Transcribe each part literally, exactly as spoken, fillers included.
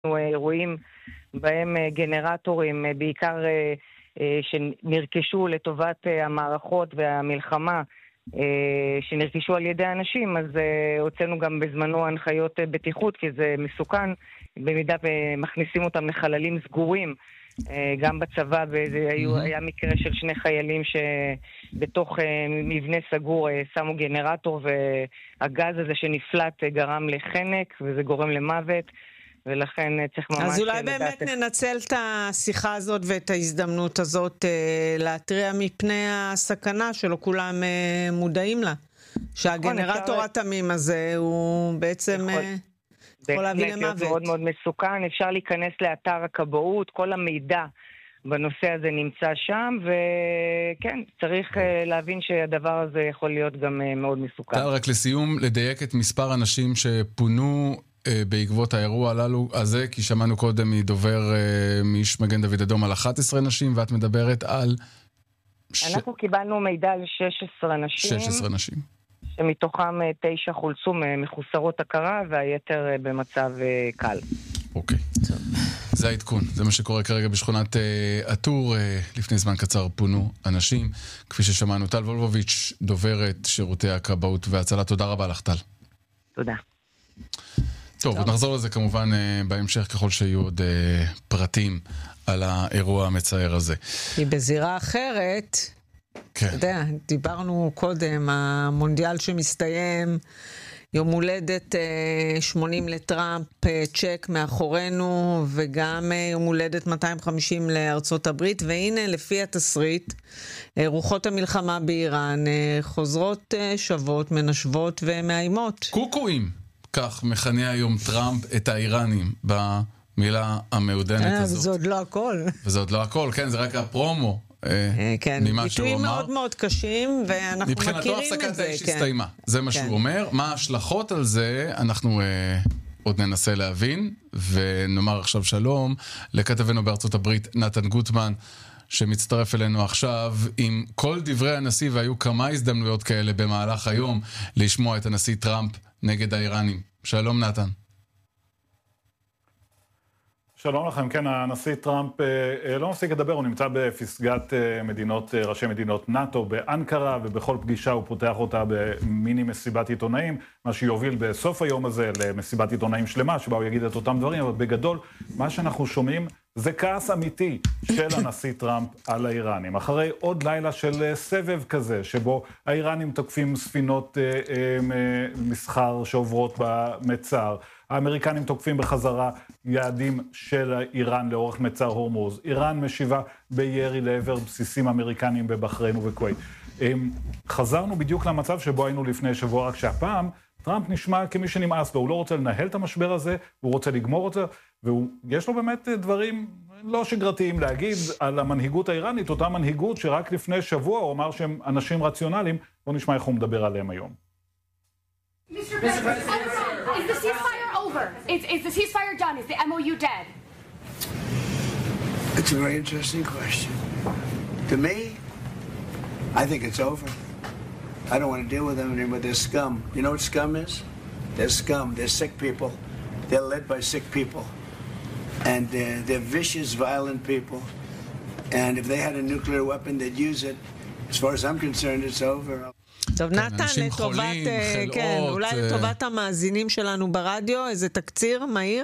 אירועים בהם גנרטורים, בעיקר שנרכשו לטובת המערכות והמלחמה, שנרכשו על ידי אנשים, אז הוצאנו גם בזמנו הנחיות בטיחות, כי זה מסוכן, במידה ומכניסים אותם לחללים סגורים, גם בצבא, והיה מקרה של שני חיילים שבתוך מבנה סגור שמו גנרטור, והגז הזה שנפלט גרם לחנק, וזה גורם למוות, ולכן צריך ממש... אז אולי באמת ננצל את השיחה הזאת ואת ההזדמנות הזאת להתריע מפני הסכנה שלא כולם מודעים לה. שהגנרטור התמים הזה הוא בעצם יכול להביא למוות. מאוד מאוד מסוכן, אפשר להיכנס לאתר הכבאות, כל המידע בנושא הזה נמצא שם, וכן, צריך להבין שהדבר הזה יכול להיות גם מאוד מסוכן. טל, רק לסיום, לדייק את מספר אנשים שפונו בעקבות האירוע הללו הזה, כי שמענו קודם מדובר מאיש מגן דוד אדום על אחת עשרה נשים, ואת מדברת על... אנחנו קיבלנו מידע על שש עשרה נשים. שש עשרה נשים. שמתוכם תשע חולצו מחוסרות הכרה, והיתר במצב קל. אוקיי. זה העדכון. זה מה שקורה כרגע בשכונת עטור. לפני זמן קצר פונו אנשים. כפי ששמענו, טל וולבוביץ', דוברת שירותי הכבאות והצלה. תודה רבה לך, טל. תודה. טוב, עוד נחזור לזה כמובן בהמשך, ככל שיהיו עוד פרטים על האירוע המצער הזה. כי בזירה אחרת, כן. אתה יודע, דיברנו קודם, המונדיאל שמסתיים, יום הולדת שמונים לטראמפ, צ'ק מאחורינו, וגם יום הולדת מאתיים וחמישים לארצות הברית, והנה לפי התסריט, רוחות המלחמה באיראן חוזרות שוות, מנשבות ומאיימות. קוקואים. כך מכנה היום טראמפ את האיראנים במילה המעודנת הזאת. וזה עוד לא הכל. וזה עוד לא הכל, כן, זה רק הפרומו. כן, ביטויים מאוד מאוד קשים, ואנחנו מכירים את זה. מבחינתו הפסקת האש הסתיימה, זה מה שהוא אומר. מה ההשלכות על זה, אנחנו עוד ננסה להבין, ונאמר עכשיו שלום לכתבנו בארצות הברית, נתן גוטמן, שמצטרף אלינו עכשיו עם כל דברי הנשיא, והיו כמה הזדמנויות כאלה במהלך היום לשמוע את הנשיא טראמפ נגד האיראנים. שלום נתן. שלום לכם. כן, הנשיא טראמפ לא מפסיק לדבר, הוא נמצא בפסגת מדינות, ראשי מדינות נאטו באנקרה, ובכל פגישה הוא פותח אותה במיני מסיבת עיתונאים, מה שיוביל בסוף היום הזה למסיבת עיתונאים שלמה, שבה הוא יגיד את אותם דברים, אבל בגדול, מה שאנחנו שומעים זה כעס אמיתי של הנשיא טראמפ על האיראנים. אחרי עוד לילה של סבב כזה, שבו האיראנים תוקפים ספינות מסחר שעוברות במצר, האמריקנים תוקפים בחזרה יעדים של איראן לאורך מצר הורמוז, איראן משיבה בירי לעבר בסיסים אמריקנים בבחריין ובכווית. חזרנו בדיוק למצב שבו היינו לפני שבוע, רק שהפעם טראמפ נשמע כמי שנמאס לו, הוא לא רוצה לנהל את המשבר הזה, הוא רוצה לגמור אותו, ויש לו באמת דברים לא שגרתיים להגיד על המנהיגות האיראנית, אותה מנהיגות שרק לפני שבוע הוא אמר שהם אנשים רציונליים. בוא נשמע איך הוא מדבר עליהם היום. Is the ceasefire over? Is, is the ceasefire done? Is the M O U dead? It's a very interesting question. To me, I think it's over. I don't want to deal with them anymore. They're scum. You know what scum is? They're scum. They're sick people. They're led by sick people. And uh, they're vicious, violent people. And if they had a nuclear weapon, they'd use it. As far as I'm concerned, it's over. טוב, נתן, לטובת, כן, אולי לטובת המאזינים שלנו ברדיו, איזה תקציר מהיר?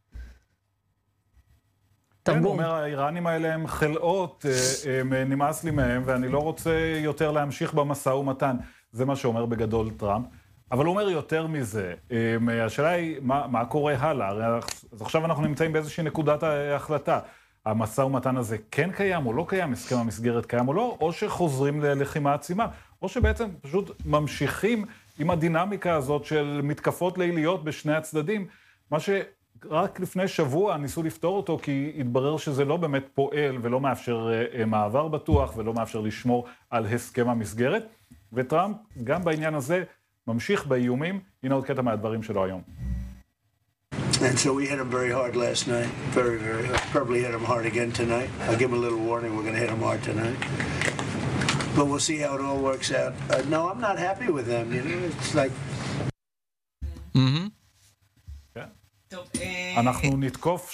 כן, הוא אומר, האיראנים האלה הם חלאות, נמאס לי מהם, ואני לא רוצה יותר להמשיך במשא ומתן. זה מה שאומר בגדול טראמפ. אבל הוא אומר יותר מזה. השאלה היא, מה, מה קורה הלאה? אז עכשיו אנחנו נמצאים באיזושהי נקודת ההחלטה. המשא ומתן הזה כן קיים או לא קיים, הסכם המסגרת קיים או לא, או שחוזרים ללחימה עצימה, או שבעצם פשוט ממשיכים עם הדינמיקה הזאת של מתקפות ליליות בשני הצדדים, מה שרק לפני שבוע ניסו לפתור אותו, כי התברר שזה לא באמת פועל ולא מאפשר מעבר בטוח ולא מאפשר לשמור על הסכם המסגרת, וטראמפ גם בעניין הזה ממשיך באיומים. הנה עוד קטע מהדברים שלו היום. And so we hit him very hard last night, very, very hard. Probably hit him hard again tonight. I'll give him a little warning, we're going to hit him hard tonight. But we'll see how it all works out. Uh, no, I'm not happy with them, you know, it's like... Mm-hmm. כן. אנחנו נתקוף